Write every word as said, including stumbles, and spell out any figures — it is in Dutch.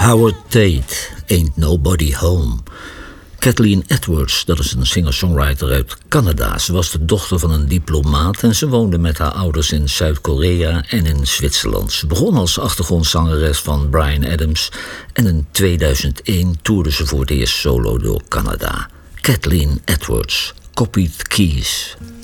Howard Tate, Ain't Nobody Home. Kathleen Edwards, dat is een singer-songwriter uit Canada. Ze was de dochter van een diplomaat en ze woonde met haar ouders in Zuid-Korea en in Zwitserland. Ze begon als achtergrondzangeres van Bryan Adams en in tweeduizend één toerde ze voor het eerst solo door Canada. Kathleen Edwards, Copied Keys.